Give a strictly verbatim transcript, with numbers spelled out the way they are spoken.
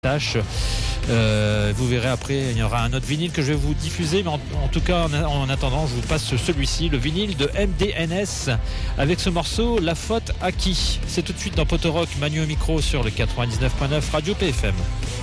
tâche. Euh, vous verrez après, il y aura un autre vinyle que je vais vous diffuser, mais en, en tout cas en, en attendant je vous passe celui-ci, le vinyle de M D N S avec ce morceau La faute à qui. C'est tout de suite dans Poto Rock, Manu au micro sur le quatre-vingt-dix-neuf point neuf Radio P F M.